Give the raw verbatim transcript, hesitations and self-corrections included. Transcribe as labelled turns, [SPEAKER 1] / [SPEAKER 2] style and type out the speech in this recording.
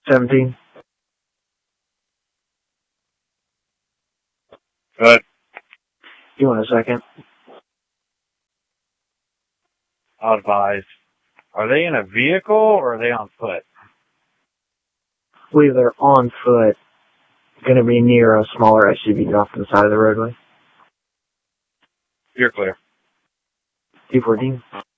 [SPEAKER 1] seventeen.
[SPEAKER 2] Good.
[SPEAKER 1] You want a second?
[SPEAKER 2] I'll advise. Are they in a vehicle or are they on foot?
[SPEAKER 1] I believe they're on foot. Going to be near a smaller S U V off to the side of the roadway.
[SPEAKER 2] You're clear.
[SPEAKER 1] two fourteen.